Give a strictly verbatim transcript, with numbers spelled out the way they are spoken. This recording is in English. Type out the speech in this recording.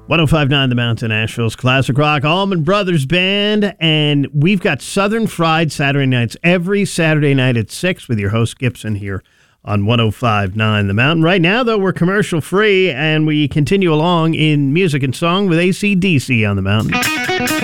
one oh five point nine The Mountain, Nashville's classic rock, Allman Brothers Band, and we've got Southern Fried Saturday nights every Saturday night at six with your host Gibson here on one oh five point nine The Mountain. Right now, though, we're commercial free, and we continue along in music and song with A C D C on The Mountain.